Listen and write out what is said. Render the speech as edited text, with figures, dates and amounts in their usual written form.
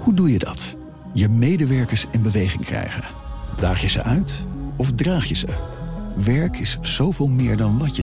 Hoe doe je dat? Je medewerkers in beweging krijgen. Daag je ze uit of draag je ze? Werk is zoveel meer dan wat je